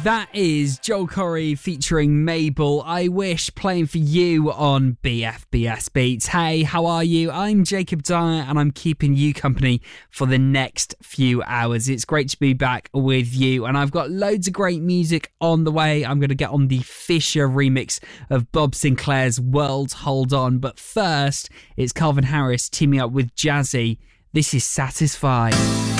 That is Joel Corry featuring Mabel, I Wish, playing for you on BFBS Beats. Hey, how are you? I'm Jacob Dyer and I'm keeping you company for the next few hours. It's great to be back with you and I've got loads of great music on the way. I'm going to get on the Fisher remix of Bob Sinclair's World Hold On. But first, it's Calvin Harris teaming up with Jazzy. This is Satisfied.